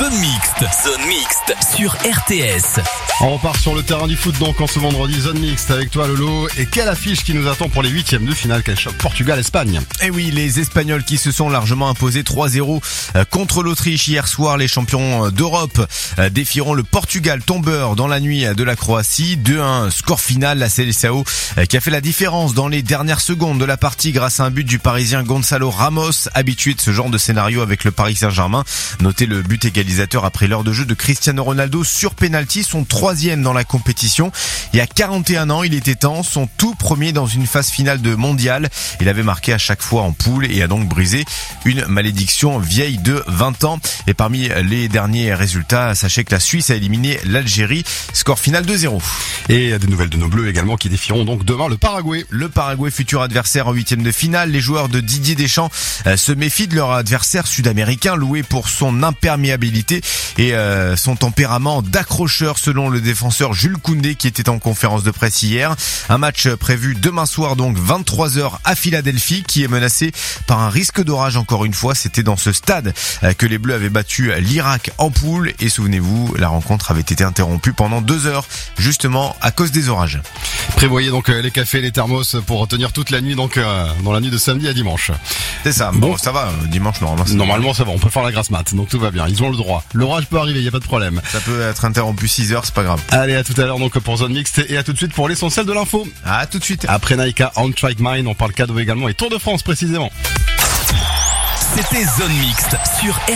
Zone Mixte sur RTS. On repart sur le terrain du foot donc en ce vendredi, Zone Mixte avec toi Lolo. Et quelle affiche qui nous attend pour les huitièmes de finale, quel choc Portugal-Espagne. Et oui, les Espagnols qui se sont largement imposés 3-0 contre l'Autriche hier soir. Les champions d'Europe défieront le Portugal tombeur dans la nuit de la Croatie. 2-1 score final, la Seleção qui a fait la différence dans les dernières secondes de la partie grâce à un but du Parisien Gonçalo Ramos, habitué de ce genre de scénario avec le Paris Saint-Germain. Notez le but égalisateur après l'heure de jeu de Cristiano Ronaldo sur penalty, son troisième dans la compétition. Il y a 41 ans, il était temps, son tout premier dans une phase finale de mondial. Il avait marqué à chaque fois en poule et a donc brisé une malédiction vieille de 20 ans. Et parmi les derniers résultats, sachez que la Suisse a éliminé l'Algérie, score final 2-0. Et des nouvelles de nos Bleus également qui défieront donc demain le Paraguay. Le Paraguay, futur adversaire en huitième de finale. Les joueurs de Didier Deschamps se méfient de leur adversaire sud-américain, loué pour son imperméabilité et son tempérament d'accrocheur selon le défenseur Jules Koundé qui était en conférence de presse hier. Un match prévu demain soir donc 23h à Philadelphie qui est menacé par un risque d'orage encore une fois. C'était dans ce stade que les Bleus avaient battu l'Irak en poule et souvenez-vous, la rencontre avait été interrompue pendant 2 heures justement à cause des orages. Prévoyez donc les cafés et les thermos pour retenir toute la nuit donc dans la nuit de samedi à dimanche. C'est ça, bon ça va, dimanche normalement ça va, on peut faire la grasse mat, donc tout va bien, ils ont le droit. L'orage peut arriver, il y a pas de problème. Ça peut être interrompu 6 heures, c'est pas grave. Allez, à tout à l'heure donc pour Zone Mixte et à tout de suite pour l'essentiel de l'info. À tout de suite. Après Naika, On Track Mine, on parle cadeau également et Tour de France précisément. C'était Zone Mixte sur